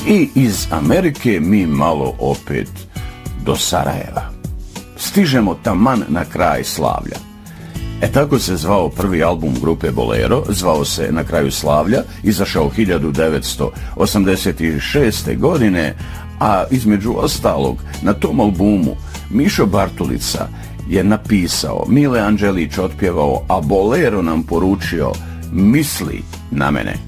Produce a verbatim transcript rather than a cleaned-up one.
I iz Amerike mi malo opet do Sarajeva. Stižemo taman na kraj slavlja. E tako se zvao prvi album grupe Bolero, zvao se Na kraju slavlja, izašao hiljadu devetsto osamdeset šeste. godine, a između ostalog na tom albumu Mišo Bartulica je napisao, Mile Anđelić otpjevao, a Bolero nam poručio: misli na mene.